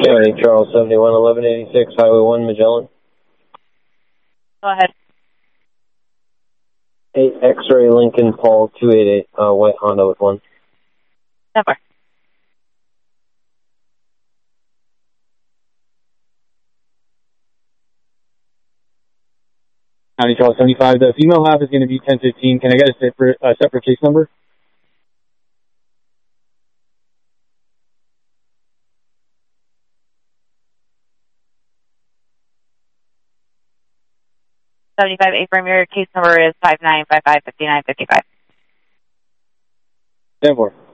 County, Charles 71, 1186, Highway 1, Magellan. Go ahead. 8 X-ray Lincoln Paul 288, white Honda with 1. Never. County, Charles 75, the female half is going to be 1015. Can I get a separate case number? Affirm, your case number is 59555955. 10-4.